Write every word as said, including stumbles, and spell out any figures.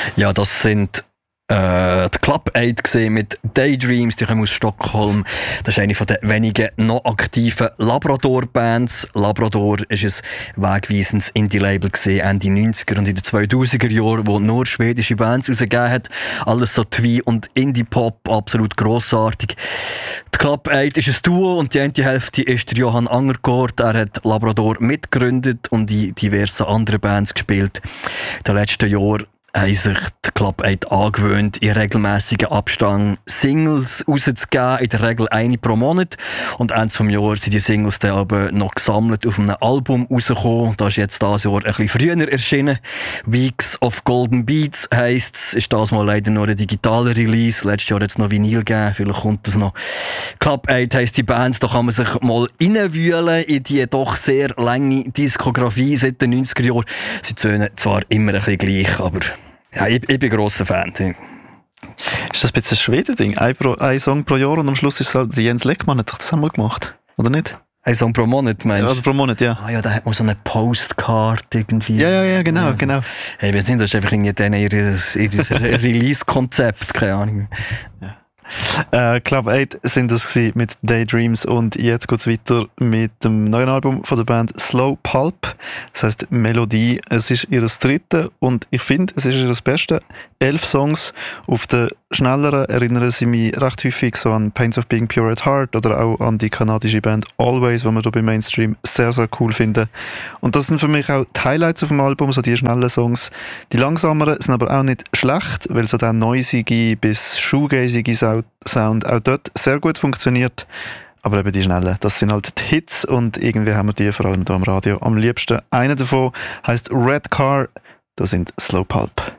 Ja, das sind äh, die Club acht gesehen mit Daydreams, die kommen aus Stockholm. Das ist eine von den wenigen noch aktiven Labrador-Bands. Labrador ist ein wegweisendes Indie-Label gesehen, Ende neunziger und in den zweitausender Jahren, wo nur schwedische Bands rausgegeben hat. Alles so Twee- und Indie-Pop, absolut grossartig. Die Club acht ist ein Duo und die eine Hälfte ist der Johan Angergaard. Er hat Labrador mitgegründet und in diversen anderen Bands gespielt. In den letzten Jahren haben sich die Club acht angewöhnt, in regelmäßigen Abstand Singles rauszugeben, in der Regel eine pro Monat. Und Ende des Jahres sind die Singles dann aber noch gesammelt auf einem Album rausgekommen. Das ist jetzt dieses Jahr ein bisschen früher erschienen. Weeks of Golden Beats heisst es, ist das mal leider nur ein digitaler Release. Letztes Jahr hat es noch Vinyl gegeben, vielleicht kommt das noch. Club acht heisst die Band, da kann man sich mal reinwühlen in die doch sehr lange Diskografie seit den neunziger Jahren. Sie tönen zwar immer ein bisschen gleich, aber ja, ich, ich bin ein grosser Fan. Ist das ein bisschen ein Schweden-Ding? Ein, pro, ein Song pro Jahr und am Schluss ist es halt, Jens Leckmann hat das einmal gemacht, oder nicht? Ein Song pro Monat, meinst du? Ja, also pro Monat, ja. Ah ja, da hat man so eine Postcard irgendwie. Ja, ja, ja, genau, also, genau. Hey, ich weiß nicht, das ist einfach irgendwie denen ihr, ihr Release-Konzept, keine Ahnung. Ja. Äh, Club acht sind das mit Daydreams und jetzt geht es weiter mit dem neuen Album von der Band Slow Pulp. Das heisst Melodie. Es ist ihr dritte und ich finde, es ist ihr Beste. Elf Songs. Auf den schnelleren erinnern sie mich recht häufig so an Pains of Being Pure at Heart oder auch an die kanadische Band Always, die wir hier beim Mainstream sehr, sehr cool finden. Und das sind für mich auch die Highlights auf dem Album, so die schnellen Songs. Die langsameren sind aber auch nicht schlecht, weil so der noisige bis shoegazige Sound auch dort sehr gut funktioniert. Aber eben die schnellen, das sind halt die Hits und irgendwie haben wir die vor allem hier am Radio am liebsten. Einer davon heisst Red Car, da sind Slow Pulp.